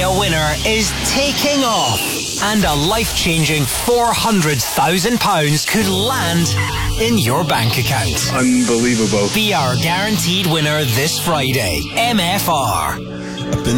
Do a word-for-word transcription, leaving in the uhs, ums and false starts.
a winner is taking off. And a life-changing four hundred thousand pounds could land in your bank account. Unbelievable. Be our guaranteed winner this Friday. M F R.